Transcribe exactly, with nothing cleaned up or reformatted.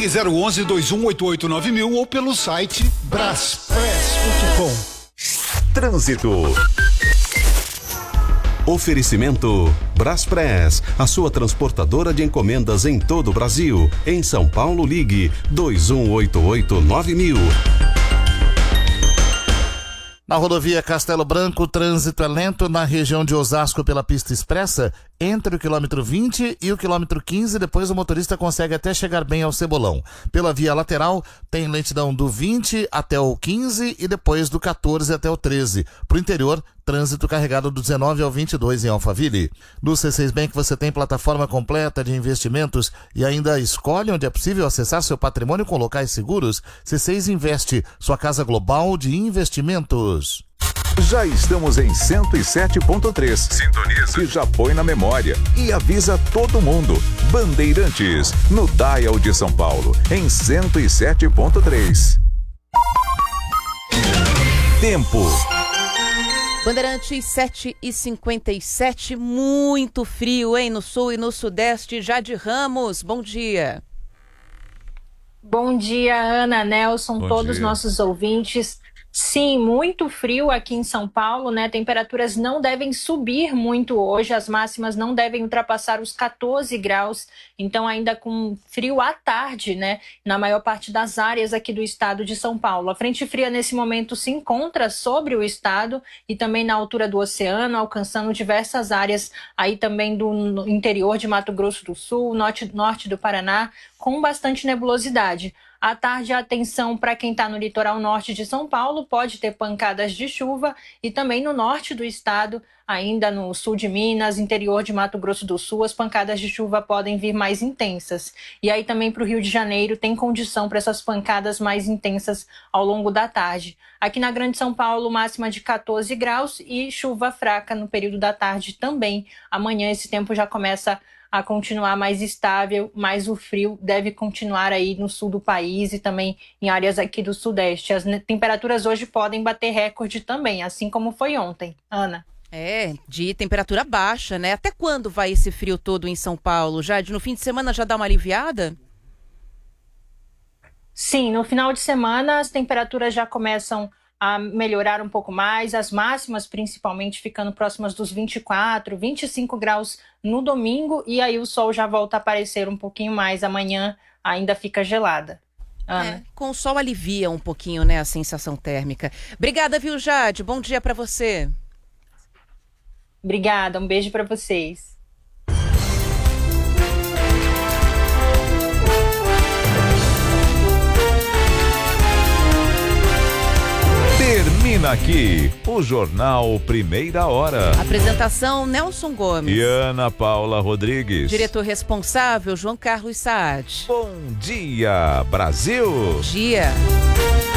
zero um um, dois um oito oito nove mil ou pelo site braspress ponto com. Trânsito. Oferecimento Braspress, a sua transportadora de encomendas em todo o Brasil. Em São Paulo, ligue dois um oito oito nove mil. Na rodovia Castelo Branco, o trânsito é lento na região de Osasco pela pista expressa, entre o quilômetro vinte e o quilômetro quinze, depois o motorista consegue até chegar bem ao Cebolão. Pela via lateral, tem lentidão do vinte até o quinze e depois do quatorze até o treze. Pro interior, trânsito carregado do dezenove ao vinte e dois em Alphaville. No C seis Bank você tem plataforma completa de investimentos e ainda escolhe onde é possível acessar seu patrimônio com locais seguros. C seis Investe, sua casa global de investimentos. Já estamos em cento e sete ponto três. Sintoniza. E já põe na memória. E avisa todo mundo. Bandeirantes, no Dial de São Paulo, em cento e sete ponto três. Tempo. Bandeirantes sete e cinquenta e sete, muito frio, hein? No sul e no sudeste. Jade Ramos, bom dia. Bom dia, Ana, Nelson, Bom todos os dia. nossos ouvintes. Sim, muito frio aqui em São Paulo, né? Temperaturas não devem subir muito hoje, as máximas não devem ultrapassar os quatorze graus, então ainda com frio à tarde, né? Na maior parte das áreas aqui do estado de São Paulo. A frente fria nesse momento se encontra sobre o estado e também na altura do oceano, alcançando diversas áreas aí também do interior de Mato Grosso do Sul, norte, norte do Paraná, com bastante nebulosidade. À tarde, atenção para quem está no litoral norte de São Paulo, pode ter pancadas de chuva e também no norte do estado, ainda no sul de Minas, interior de Mato Grosso do Sul, as pancadas de chuva podem vir mais intensas. E aí também para o Rio de Janeiro tem condição para essas pancadas mais intensas ao longo da tarde. Aqui na Grande São Paulo, máxima de quatorze graus e chuva fraca no período da tarde também. Amanhã esse tempo já começa a continuar mais estável, mas o frio deve continuar aí no sul do país e também em áreas aqui do sudeste. As temperaturas hoje podem bater recorde também, assim como foi ontem. Ana. É, de temperatura baixa, né? Até quando vai esse frio todo em São Paulo? Jade, no fim de semana já dá uma aliviada? Sim, no final de semana as temperaturas já começam a melhorar um pouco mais, as máximas principalmente ficando próximas dos vinte e quatro, vinte e cinco graus no domingo, e aí o sol já volta a aparecer um pouquinho mais, amanhã ainda fica gelada. Ana. É, com o sol alivia um pouquinho, né, a sensação térmica. Obrigada, viu, Jade? Bom dia para você. Obrigada, um beijo para vocês. Termina aqui o Jornal Primeira Hora. Apresentação Nelson Gomes. E Ana Paula Rodrigues. Diretor responsável João Carlos Saad. Bom dia, Brasil. Bom dia.